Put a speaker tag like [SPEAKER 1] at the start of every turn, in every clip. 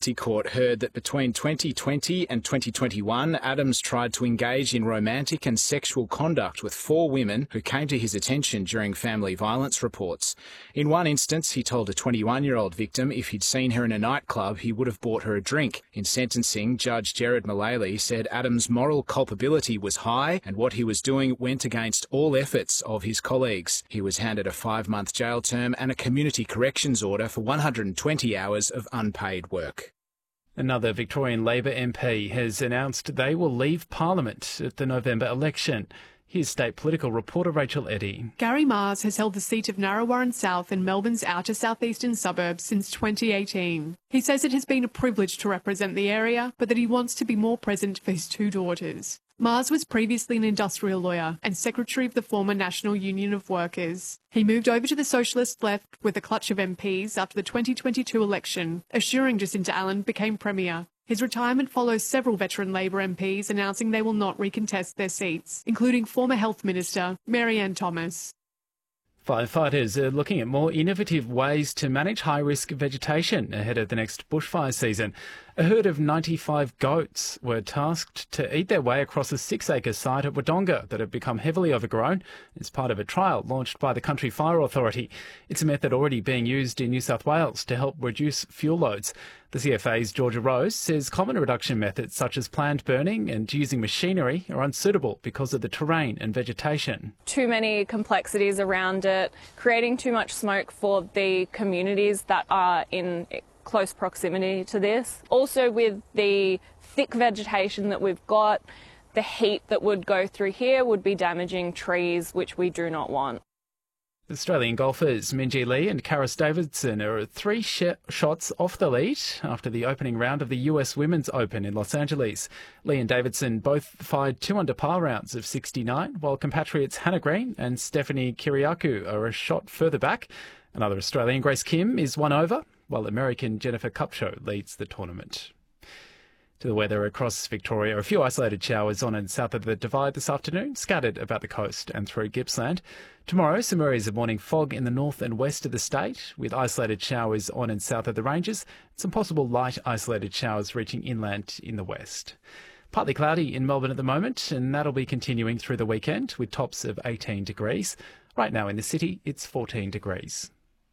[SPEAKER 1] Court heard that between 2020 and 2021, Adams tried to engage in romantic and sexual conduct with 4 women who came to his attention during family violence reports. In one instance, he told a 21-year-old victim if he'd seen her in a nightclub, he would have bought her a drink. In sentencing, Judge Jared Mullally said Adams' moral culpability was high and what he was doing went against all efforts of his colleagues. He was handed a 5-month jail term and a community corrections order for 120 hours of unpaid work.
[SPEAKER 2] Another Victorian Labor MP has announced they will leave Parliament at the November election. Here's state political reporter Rachel Eddy.
[SPEAKER 3] Gary Mars has held the seat of Narrewarren South in Melbourne's outer southeastern suburbs since 2018. He says it has been a privilege to represent the area, but that he wants to be more present for his 2 daughters. Mars was previously an industrial lawyer and secretary of the former National Union of Workers. He moved over to the socialist left with a clutch of MPs after the 2022 election, assuring Jacinta Allen became Premier. His retirement follows several veteran Labor MPs announcing they will not recontest their seats, including former Health Minister Mary-Ann Thomas.
[SPEAKER 2] Firefighters are looking at more innovative ways to manage high-risk vegetation ahead of the next bushfire season. A herd of 95 goats were tasked to eat their way across a 6-acre site at Wodonga that had become heavily overgrown as part of a trial launched by the Country Fire Authority. It's a method already being used in New South Wales to help reduce fuel loads. The CFA's Georgia Rose says common reduction methods such as planned burning and using machinery are unsuitable because of the terrain and vegetation.
[SPEAKER 4] Too many complexities around it, creating too much smoke for the communities that are in close proximity to this. Also with the thick vegetation that we've got, the heat that would go through here would be damaging trees, which we do not want.
[SPEAKER 2] Australian golfers Minjee Lee and Karis Davidson are 3 shots off the lead after the opening round of the US Women's Open in Los Angeles. Lee and Davidson both fired 2 under par rounds of 69, while compatriots Hannah Green and Stephanie Kiriakou are a shot further back. Another Australian, Grace Kim, is 1 over, while American Jennifer Kupcho leads the tournament. To the weather across Victoria, a few isolated showers on and south of the Divide this afternoon, scattered about the coast and through Gippsland. Tomorrow, some areas of morning fog in the north and west of the state, with isolated showers on and south of the ranges, some possible light isolated showers reaching inland in the west. Partly cloudy in Melbourne at the moment, and that'll be continuing through the weekend with tops of 18 degrees. Right now in the city, it's 14 degrees.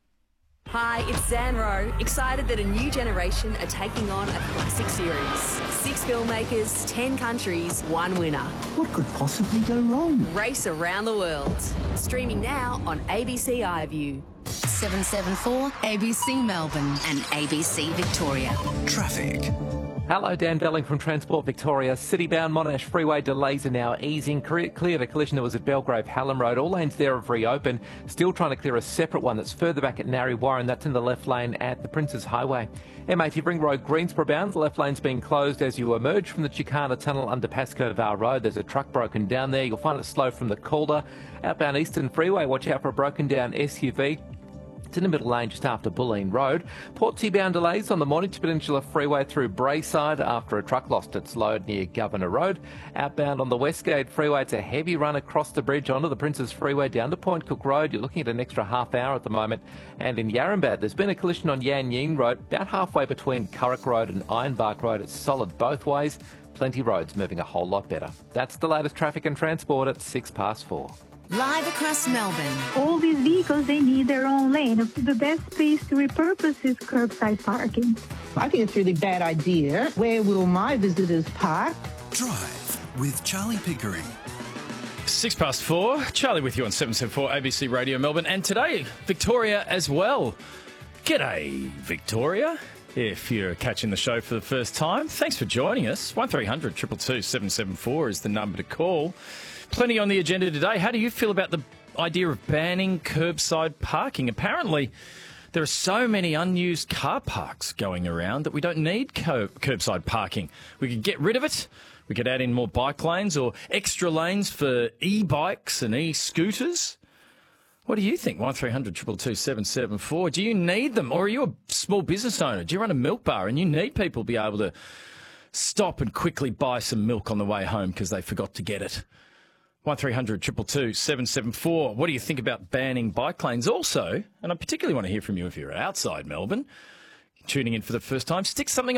[SPEAKER 5] Hi, it's Zan Rowe, excited that a new generation are taking on a classic series. 6 filmmakers, 10 countries, 1 winner.
[SPEAKER 6] What could possibly go wrong?
[SPEAKER 5] Race around the world. Streaming now on ABC iView.
[SPEAKER 7] 774 ABC Melbourne and ABC Victoria.
[SPEAKER 6] Traffic.
[SPEAKER 8] Hello, Dan Belling from Transport Victoria. City-bound Monash Freeway delays are now easing. Cleared a collision that was at Belgrave Hallam Road. All lanes there have reopened. Still trying to clear a separate one that's further back at Narre Warren. That's in the left lane at the Princes Highway. M80 Ring Road, Greensborough bound. The left lane's being closed as you emerge from the Chicana Tunnel under Pascoe Vale Road. There's a truck broken down there. You'll find it slow from the Calder. Outbound Eastern Freeway, watch out for a broken down SUV. It's in the middle lane just after Bulleen Road. Port-bound delays on the Mornington Peninsula Freeway through Braeside after a truck lost its load near Governor Road. Outbound on the Westgate Freeway, it's a heavy run across the bridge onto the Princes Freeway down to Point Cook Road. You're looking at an extra half hour at the moment. And in Yarrambat, there's been a collision on Yan Yeen Road, about halfway between Currick Road and Ironbark Road. It's solid both ways. Plenty roads moving a whole lot better. That's the latest traffic and transport at 4:06.
[SPEAKER 7] Live across Melbourne.
[SPEAKER 9] All these vehicles, they need their own lane. The best place to repurpose is curbside parking.
[SPEAKER 10] I think it's a really bad idea. Where will my visitors park?
[SPEAKER 6] Drive with Charlie Pickering.
[SPEAKER 1] 4:06. Charlie with you on 774 ABC Radio Melbourne. And today, Victoria as well. G'day, Victoria. If you're catching the show for the first time, thanks for joining us. 1300 222 774 is the number to call. Plenty on the agenda today. How do you feel about the idea of banning curbside parking? Apparently, there are so many unused car parks going around that we don't need curbside parking. We could get rid of it. We could add in more bike lanes or extra lanes for e-bikes and e-scooters. What do you think? 1300 222 774. Do you need them, or are you a small business owner? Do you run a milk bar and you need people to be able to stop and quickly buy some milk on the way home because they forgot to get it? 1300 222 774. What do you think about banning bike lanes? Also, and I particularly want to hear from you if you're outside Melbourne, tuning in for the first time, stick something